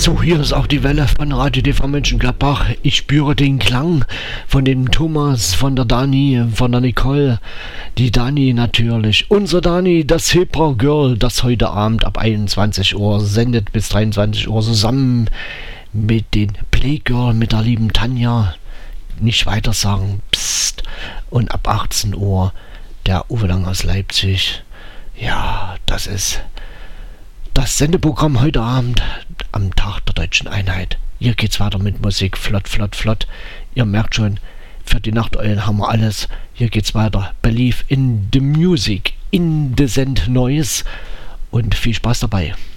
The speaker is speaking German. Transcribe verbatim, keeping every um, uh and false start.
So, hier ist auch die Welle von Radio T V Mönchengladbach. Ich spüre den Klang von dem Thomas, von der Dani, von der Nicole. Die Dani natürlich. Unser Dani, das Hebra Girl, das heute Abend ab einundzwanzig Uhr sendet bis dreiundzwanzig Uhr zusammen mit den Playgirl, mit der lieben Tanja. Nicht weiter sagen, psst. Und ab achtzehn Uhr der Uwe Lang aus Leipzig. Ja, das ist das Sendeprogramm heute Abend am Tag der Deutschen Einheit. Hier geht's weiter mit Musik, flott, flott, flott. Ihr merkt schon, für die Nachteulen haben wir alles. Hier geht's weiter. Believe in the music, in the send Noise und viel Spaß dabei.